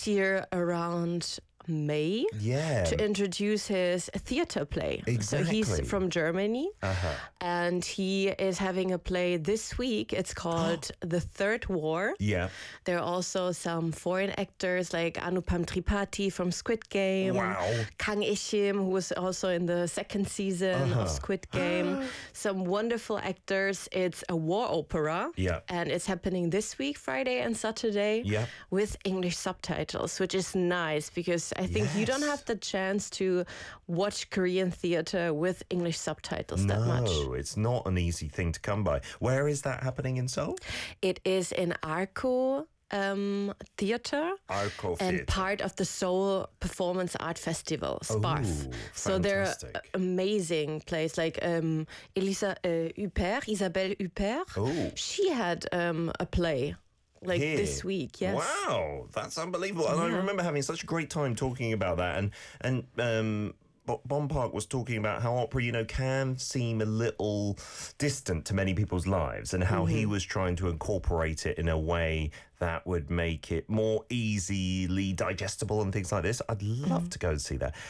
this year around May to introduce his theater play. Exactly. So he's from Germany and he is having a play this week. It's called The Third War. Yeah. There are also some foreign actors like Anupam Tripathi from Squid Game. Wow. Kang Ishim, who was also in the second season of Squid Game. Some wonderful actors. It's a war opera. Yeah. And it's happening this week, Friday and Saturday, with English subtitles, which is nice because I think you don't have the chance to watch Korean theater with English subtitles that much. No, it's not an easy thing to come by. Where is that happening in Seoul? It is in Arco Theater Arco and Theater. part of the Seoul Performance Art Festival, SPARF. So they're fantastic. amazing place. Like Isabelle Huppert, she had a play. Like Here. this week, yes. Wow, that's unbelievable. And I remember having such a great time talking about that. And Bon Park was talking about how opera, can seem a little distant to many people's lives and how he was trying to incorporate it in a way that would make it more easily digestible and things like this. I'd love to go and see that.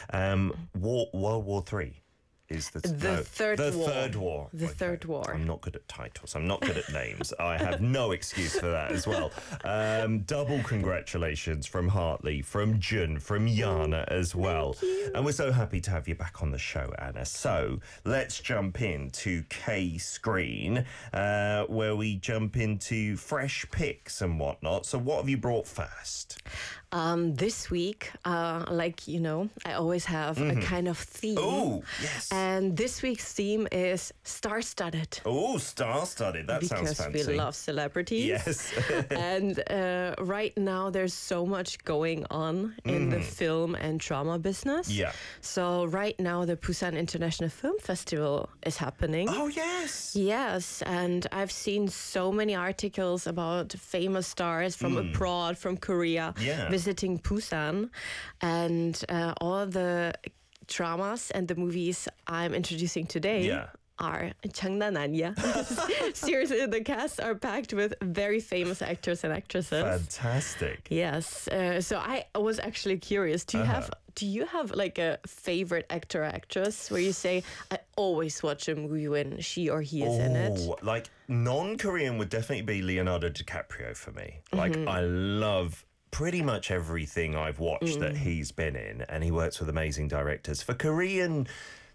World War III. Is the Third War. The Okay. Third War. I'm not good at titles. I'm not good at names. I have no excuse for that as well. Double congratulations from Hartley, from Jun, from Jana as well. And we're so happy to have you back on the show, Anna. So let's jump into K-Screen, where we jump into fresh picks and whatnot. So what have you brought first? This week, I always have a kind of theme. Oh, yes. And this week's theme is star-studded. Oh, star-studded. That sounds fancy. Because we love celebrities. Yes. And right now, there's so much going on in the film and drama business. Yeah. So right now, the Busan International Film Festival is happening. Oh, yes. Yes, and I've seen so many articles about famous stars from abroad, from Korea, visiting Busan. And all the dramas and the movies I'm introducing today are 장난 아니야. Seriously, the casts are packed with very famous actors and actresses. Fantastic. Yes. So I was actually curious. Do you have like a favorite actor or actress where you say, I always watch a movie when she or he is in it? Like non-Korean would definitely be Leonardo DiCaprio for me. Like I love pretty much everything I've watched that he's been in, and he works with amazing directors. For Korean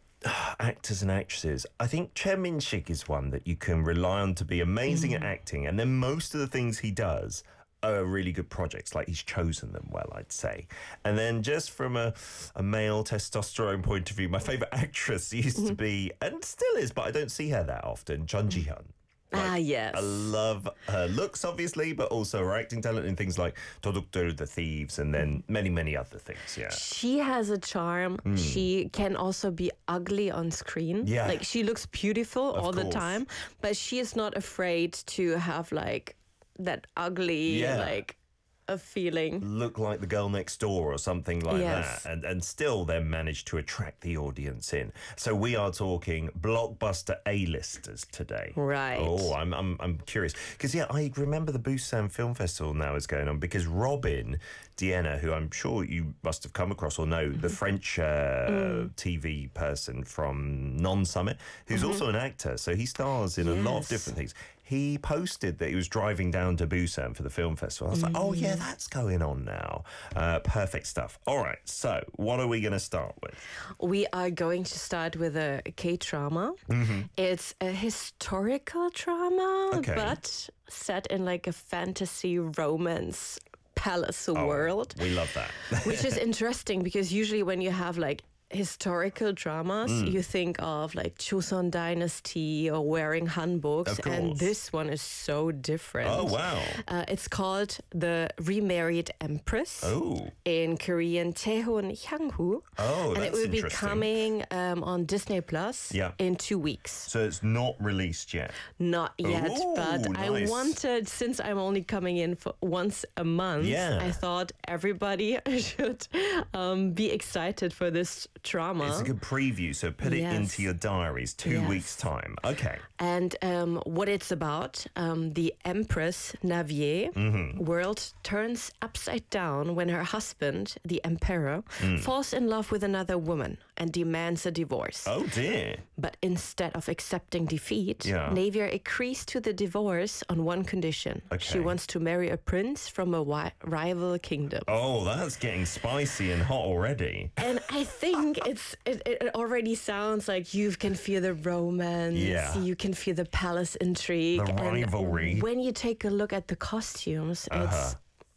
actors and actresses, I think Choi Min-sik is one that you can rely on to be amazing at acting, and then most of the things he does are really good projects. Like he's chosen them well, I'd say. And then just from a male testosterone point of view, my favourite actress used to be, and still is, but I don't see her that often, Jun Ji-hyun. Yes. I love her looks, obviously, but also her acting talent in things like Dodokdo, The Thieves, and then many, many other things, She has a charm. She can also be ugly on screen. Yeah. Like, she looks beautiful all the course. time, but she is not afraid to have, like, that ugly, like, a feeling. Look like the girl next door or something like Yes. that, and still then manage to attract the audience in. So we are talking blockbuster A-listers today. Right. Oh, I'm curious because I remember the Busan Film Festival now is going on because Robin Dienna, who I'm sure you must have come across or know, the French TV person from Non-Summit, who's also an actor, so he stars in a lot of different things. He posted that he was driving down to Busan for the film festival. I was like, oh yeah, that's going on now. Perfect stuff. All right, so what are we going to start with? We are going to start with a K-drama. It's a historical drama, but set in like a fantasy romance palace world. We love that. Which is interesting because usually when you have like historical dramas, you think of like Joseon Dynasty or wearing hanboks, and this one is so different. Oh, wow. It's called The Remarried Empress. In Korean, Chaehon Hyanghu. Oh, and that's it will be interesting. coming on Disney Plus in 2 weeks. So it's not released yet? Not yet, but nice. I wanted, since I'm only coming in for once a month, I thought everybody should be excited for this drama. It's a good preview, so put it into your diaries. 2 weeks' time. Okay. And what it's about, the Empress Navier world turns upside down when her husband, the Emperor, falls in love with another woman and demands a divorce. Oh dear. But instead of accepting defeat, Navier agrees to the divorce on one condition. Okay. She wants to marry a prince from a rival kingdom. Oh, that's getting spicy and hot already. And I think it already sounds like you can feel the romance. Yeah. You can feel the palace intrigue. The rivalry. And when you take a look at the costumes, it's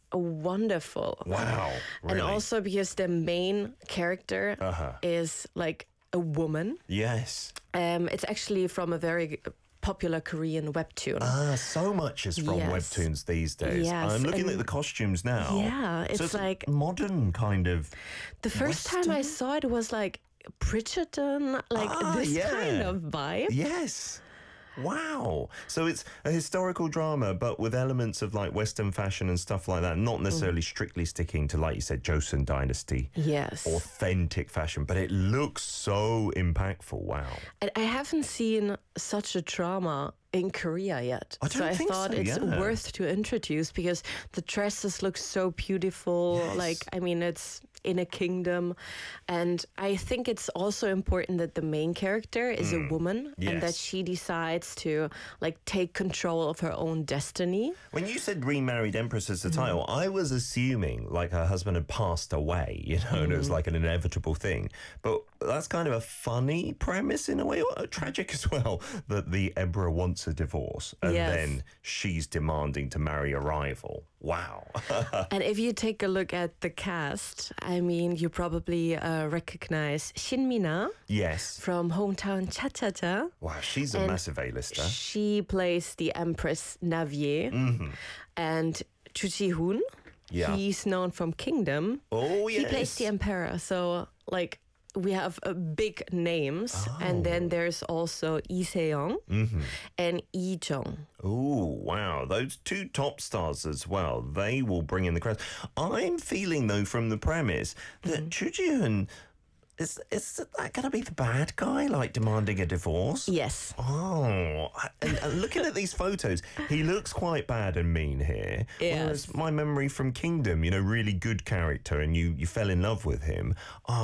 wonderful. Wow. Really? And also because the main character is like a woman. Yes. It's actually from a very popular Korean webtoon. So much is from webtoons these days. Yes, I'm looking at the costumes now. Yeah, it's like modern kind of. The first time I saw it was like Bridgerton, like this kind of vibe. Yes. Wow. So it's a historical drama, but with elements of like Western fashion and stuff like that, not necessarily strictly sticking to, like you said, Joseon Dynasty. Yes. Authentic fashion, but it looks so impactful. Wow. And I haven't seen such a drama in Korea yet. I thought it's worth to introduce because the dresses look so beautiful. Yes. Like, I mean, it's in a kingdom. And I think it's also important that the main character is a woman and that she decides to like take control of her own destiny. When you said Remarried Empress as the title, I was assuming like her husband had passed away, you know, and it was like an inevitable thing. But that's kind of a funny premise in a way, tragic as well, that the emperor wants a divorce and then she's demanding to marry a rival. Wow. And if you take a look at the cast, I mean, you probably recognize Shin Mina. Yes. From Hometown Cha-Cha-Cha. Wow, she's a massive A-lister. She plays the Empress Navier. And Chu Ji-hoon, he's known from Kingdom. Oh, yes. He plays the Emperor. So, like, we have big names, and then there's also Lee Se-young and Lee Jung. Oh, wow. Those two top stars as well. They will bring in the crowd. I'm feeling, though, from the premise that Chu Ji-hoon, is that going to be the bad guy, like demanding a divorce? Yes. Oh, and looking at these photos, he looks quite bad and mean here. Yes. Whereas my memory from Kingdom, you know, really good character and you fell in love with him.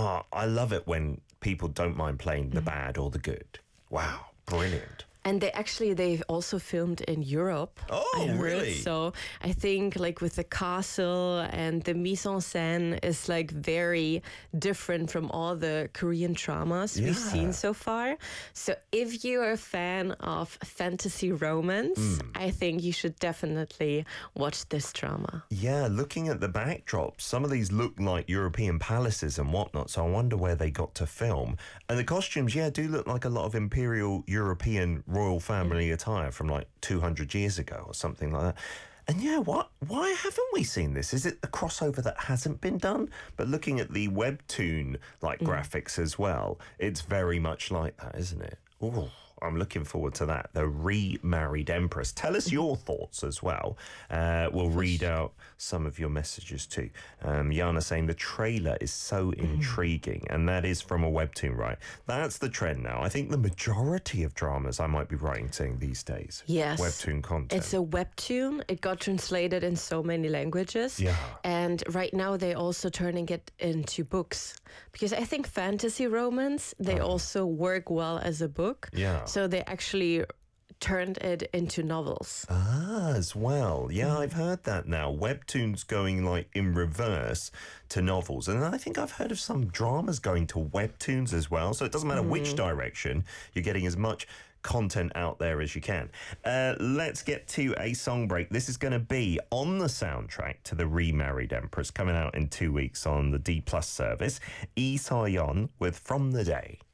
I love it when people don't mind playing the bad or the good. Wow, brilliant. And they also filmed in Europe. Oh, really? So I think like with the castle and the mise en scène is like very different from all the Korean dramas we've seen so far. So if you're a fan of fantasy romance, I think you should definitely watch this drama. Yeah, looking at the backdrop, some of these look like European palaces and whatnot, so I wonder where they got to film. And the costumes, do look like a lot of imperial European royal family attire from like 200 years ago or something like that. And why haven't we seen this? Is it the crossover that hasn't been done? But looking at the webtoon like graphics as well, it's very much like that, isn't it? Oh, I'm looking forward to that. The Remarried Empress. Tell us your thoughts as well. We'll read out some of your messages too. Yana saying the trailer is so intriguing, and that is from a webtoon, right? That's the trend now. I think the majority of dramas I might be writing these days. Yes. Webtoon content. It's a webtoon. It got translated in so many languages. Yeah. And right now they're also turning it into books. Because I think fantasy romance, they also work well as a book. Yeah. So they actually turned it into novels. As well. Yeah, I've heard that now. Webtoons going like in reverse to novels. And I think I've heard of some dramas going to webtoons as well. So it doesn't matter which direction, you're getting as much content out there as you can. Let's get to a song break. This is going to be on the soundtrack to The Remarried Empress, coming out in 2 weeks on the D+ service. Lee Se-yeon with From the Day.